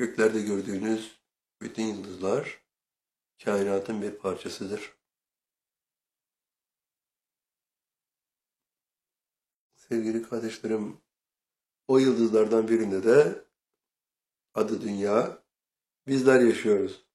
Göklerde gördüğünüz bütün yıldızlar kainatın bir parçasıdır. Sevgili kardeşlerim, o yıldızlardan birinde de adı Dünya, bizler yaşıyoruz.